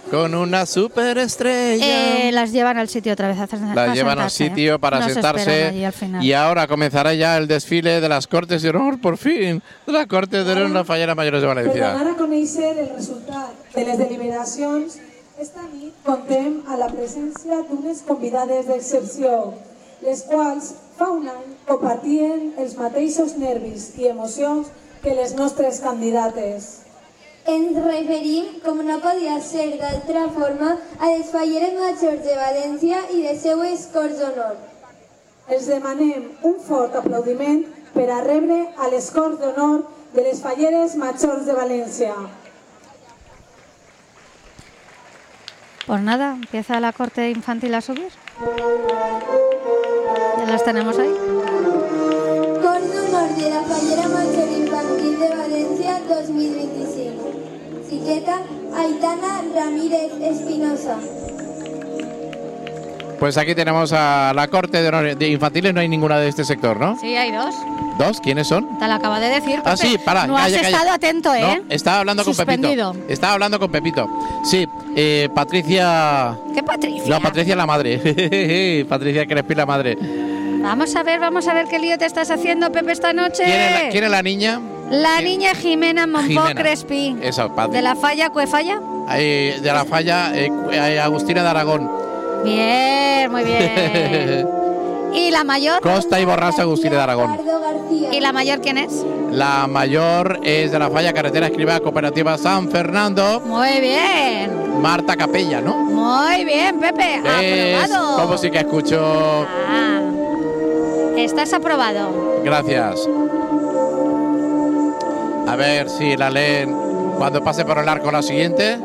con una superestrella. Las llevan al sitio otra vez. Las llevan al sitio para sentarse. Y ahora comenzará ya el desfile de las Cortes de Honor, por fin. De las Cortes de Honor en la Fallera Mayores de Valencia. Per donar a conèixer el resultat de les deliberacions, esta nit contem a la presència d'unes convidades d'excepció, les quals fa un any compartien els mateixos nervis i emocions que les nostres candidates. Ens referim, com no podia ser d'altra forma, a les Falleres Majors de València i les seues Corts d'Honor. Els demanem un fort aplaudiment per a rebre a les Corts d'Honor de les Falleres Majors de València. Pues nada, empieza la corte infantil a subir. Ya las tenemos ahí. Cort d'Honor de la Fallera Major Infantil de València 2025. Etiqueta Aitana Ramírez Espinosa. Pues aquí tenemos a la Corte de Honor de Infantiles, no hay ninguna de este sector, ¿no? Sí, hay dos. ¿Dos? ¿Quiénes son? Te lo acabo de decir, Pepe. Ah, sí, para. No has estado atento, ¿eh? No, estaba hablando Suspendido. con Pepito. Estaba hablando con Pepito. Sí, Patricia... ¿Qué Patricia? No, Patricia la madre. Patricia Crespi la madre. Vamos a ver qué lío te estás haciendo, Pepe, esta noche. ¿Quién es la niña? La niña Jimena Monpó Crespi. Eso, padre. ¿De la Falla, Cuefalla? De la Falla, Agustina de Aragón. Bien, muy bien. ¿Y la mayor? Costa y Borrasa Agustina de Aragón. ¿Y la mayor quién es? La mayor es de la Falla, Carretera Escribá, Cooperativa San Fernando. Muy bien. Marta Capella, ¿no? Muy bien, Pepe. Aprobado. ¿Cómo sí que escucho? Estás aprobado. Gracias. A ver si la leen cuando pase por el arco la siguiente.